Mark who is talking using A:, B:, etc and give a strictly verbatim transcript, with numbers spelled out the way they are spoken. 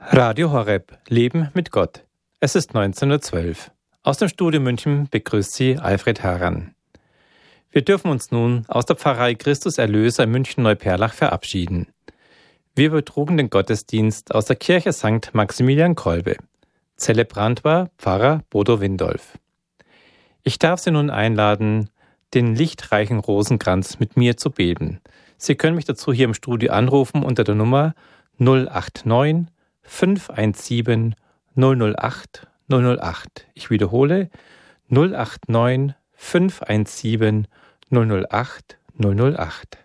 A: Radio Horeb, Leben mit Gott. Es ist neunzehn Uhr zwölf. Aus dem Studio München begrüßt Sie Alfred Haran. Wir dürfen uns nun aus der Pfarrei Christus Erlöser in München-Neuperlach verabschieden. Wir übertrugen den Gottesdienst aus der Kirche Sankt Maximilian Kolbe. Zelebrant war Pfarrer Bodo Windolf. Ich darf Sie nun einladen, den lichtreichen Rosenkranz mit mir zu beten. Sie können mich dazu hier im Studio anrufen unter der Nummer null acht neun fünf eins sieben null null acht null null acht. Ich wiederhole null acht neun fünf eins sieben null null acht null null acht.